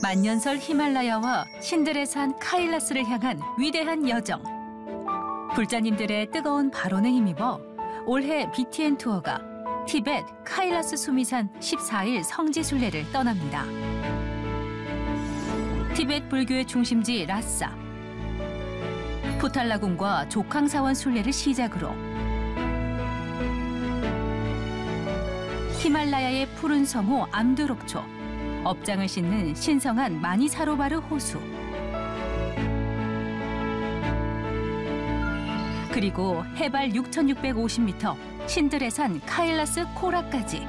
만년설 히말라야와 신들의 산 카일라스를 향한 위대한 여정. 불자님들의 뜨거운 발언에 힘입어 올해 BTN 투어가 티벳 카일라스 수미산 14일 성지 순례를 떠납니다. 티벳 불교의 중심지 라싸. 포탈라군과 조캉사원 순례를 시작으로 히말라야의 푸른 성호 암두록초, 업장을 싣는 신성한 마니사로바르 호수, 그리고 해발 6,650m 신들의 산 카일라스 코라까지.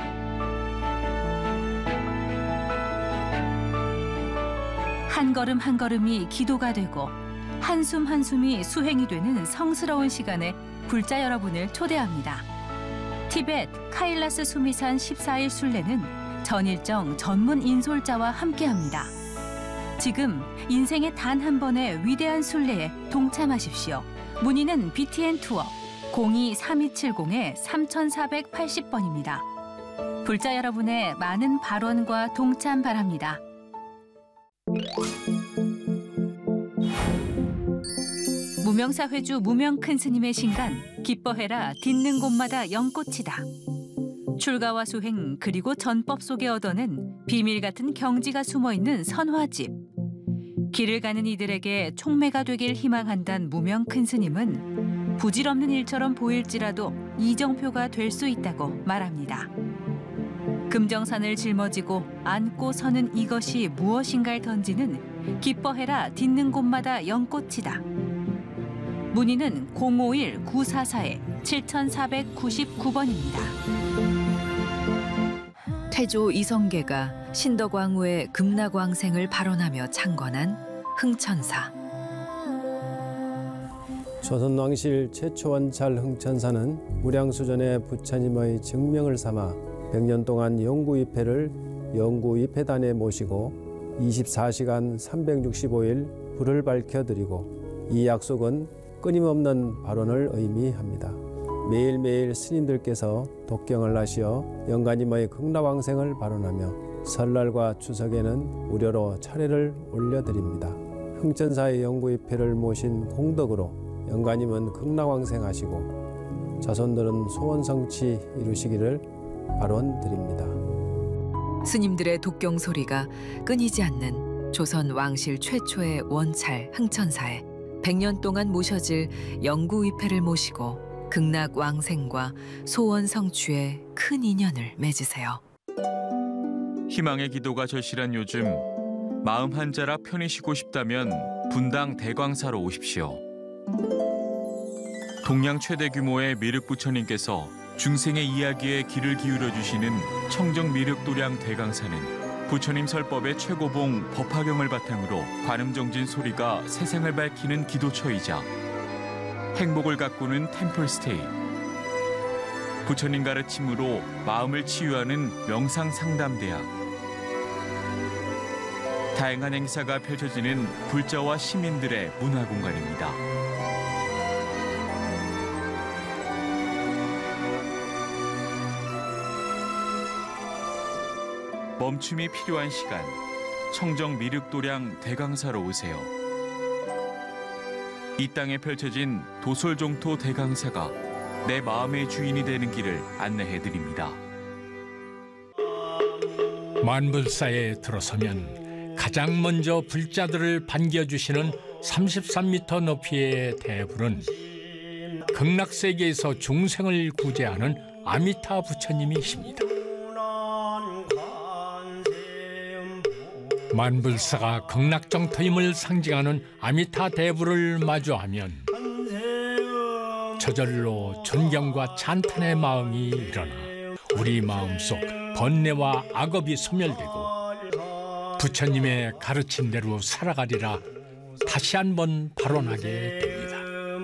한 걸음 한 걸음이 기도가 되고 한숨 한숨이 수행이 되는 성스러운 시간에 불자 여러분을 초대합니다. 티벳 카일라스 수미산 14일 순례는 전일정 전문 인솔자와 함께합니다. 지금 인생의 단 한 번의 위대한 순례에 동참하십시오. 문의는 BTN 투어 02-3270-3480번입니다. 불자 여러분의 많은 발언과 동참 바랍니다. 무명사회주 무명 큰 스님의 신간 기뻐해라 딛는 곳마다 연꽃이다. 출가와 수행 그리고 전법 속에 얻어낸 비밀 같은 경지가 숨어있는 선화집. 길을 가는 이들에게 촉매가 되길 희망한다는 무명 큰 스님은 부질없는 일처럼 보일지라도 이정표가 될 수 있다고 말합니다. 금정산을 짊어지고 안고 서는 이것이 무엇인가를 던지는 기뻐해라 딛는 곳마다 연꽃이다. 문의는 051-944-7499번입니다. 태조 이성계가 신덕왕후의 금락왕생을 발언하며 창건한 흥천사. 조선왕실 최초 원찰 흥천사는 무량수전의 부처님의 증명을 삼아 100년 동안 영구위패를 영구위패단에 모시고 24시간 365일 불을 밝혀드리고, 이 약속은 끊임없는 발언을 의미합니다. 매일매일 스님들께서 독경을 하시어 영가님의 극락왕생을 발언하며 설날과 추석에는 무료로 차례를 올려드립니다. 흥천사의 영구위패를 모신 공덕으로 영가님은 극락왕생하시고 자손들은 소원성취 이루시기를 발언드립니다. 스님들의 독경 소리가 끊이지 않는 조선 왕실 최초의 원찰 흥천사에 100년 동안 모셔질 영구위패를 모시고 극락왕생과 소원 성취에 큰 인연을 맺으세요. 희망의 기도가 절실한 요즘, 마음 한자라 편히 쉬고 싶다면 분당 대광사로 오십시오. 동양 최대 규모의 미륵부처님께서 중생의 이야기에 귀를 기울여 주시는 청정 미륵도량 대강사는 부처님 설법의 최고봉 법화경을 바탕으로 관음정진 소리가 세상을 밝히는 기도처이자 행복을 가꾸는 템플스테이, 부처님 가르침으로 마음을 치유하는 명상상담대학, 다양한 행사가 펼쳐지는 불자와 시민들의 문화공간입니다. 멈춤이 필요한 시간, 청정 미륵도량 대강사로 오세요. 이 땅에 펼쳐진 도솔종토 대강사가 내 마음의 주인이 되는 길을 안내해드립니다. 만불사에 들어서면 가장 먼저 불자들을 반겨주시는 33m 높이의 대불은 극락세계에서 중생을 구제하는 아미타 부처님이십니다. 만불사가 극락정토임을 상징하는 아미타 대불을 마주하면 저절로 존경과 찬탄의 마음이 일어나 우리 마음속 번뇌와 악업이 소멸되고 부처님의 가르침대로 살아가리라 다시 한번 발언하게 됩니다.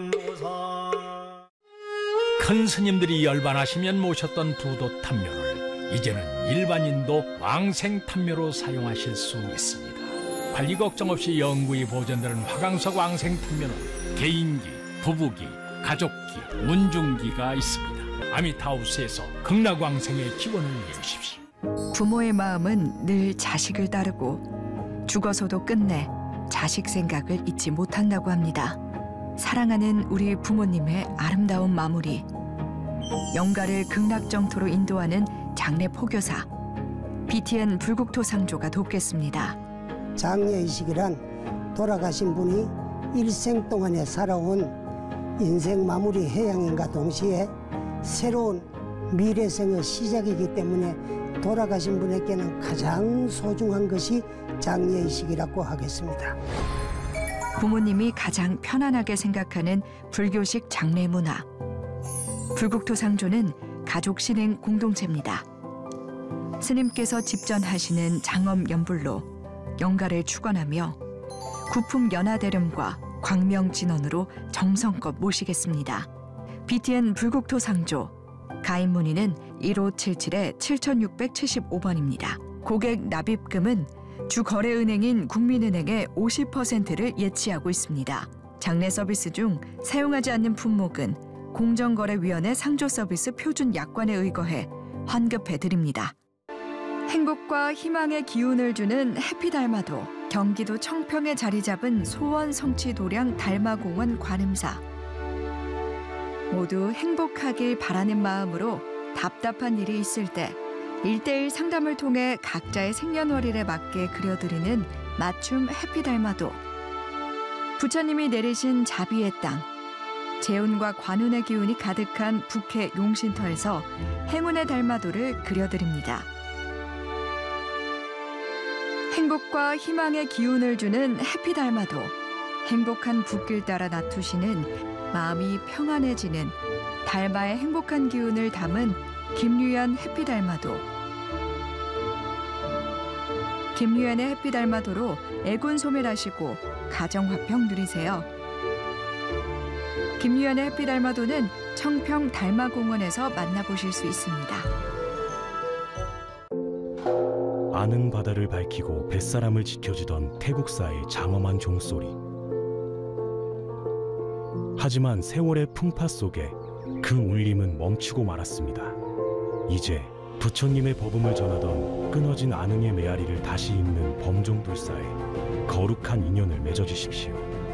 큰 스님들이 열반하시면 모셨던 부도 탐묘를 이제는 일반인도 왕생 탐묘로 사용하실 수 있습니다. 관리 걱정 없이 영구히 보존되는 화강석 왕생 탐묘는 개인기, 부부기, 가족기, 문중기가 있습니다. 아미타우스에서 극락왕생의 기원을 이루십시오. 부모의 마음은 늘 자식을 따르고 죽어서도 끝내 자식 생각을 잊지 못한다고 합니다. 사랑하는 우리 부모님의 아름다운 마무리. 영가를 극락정토로 인도하는 장례 포교사 BTN 불국토상조가 돕겠습니다. 장례의식이란 돌아가신 분이 일생 동안에 살아온 인생 마무리 해양인과 동시에 새로운 미래생의 시작이기 때문에 돌아가신 분에게는 가장 소중한 것이 장례의식이라고 하겠습니다. 부모님이 가장 편안하게 생각하는 불교식 장례 문화. 불국토상조는 가족 실행 공동체입니다. 스님께서 집전하시는 장엄 연불로 영가를 축원하며 구품 연화대름과 광명진원으로 정성껏 모시겠습니다. BTN 불국토상조 가입 문의는 1577-7675번입니다. 고객 납입금은 주 거래은행인 국민은행의 50%를 예치하고 있습니다. 장례 서비스 중 사용하지 않는 품목은 공정거래위원회 상조 서비스 표준 약관에 의거해 환급해드립니다. 행복과 희망의 기운을 주는 해피달마도 경기도 청평에 자리 잡은 소원성취도량 달마공원 관음사. 모두 행복하길 바라는 마음으로 답답한 일이 있을 때 1:1 상담을 통해 각자의 생년월일에 맞게 그려드리는 맞춤 해피달마도. 부처님이 내리신 자비의 땅, 재운과 관운의 기운이 가득한 북해 용신터에서 행운의 달마도를 그려드립니다. 행복과 희망의 기운을 주는 해피달마도. 행복한 붓길 따라 나투시는 마음이 평안해지는 달마의 행복한 기운을 담은 김유연 해피달마도. 김유연의 해피달마도로 애군 소멸하시고 가정화평 누리세요. 김유연의 해피달마도는 청평 달마공원에서 만나보실 수 있습니다. 아는 바다를 밝히고 뱃사람을 지켜주던 태국사의 장엄한 종소리. 하지만 세월의 풍파 속에 그 울림은 멈추고 말았습니다. 이제 부처님의 법음을 전하던 끊어진 아능의 메아리를 다시 잇는 범종불사에 거룩한 인연을 맺어주십시오.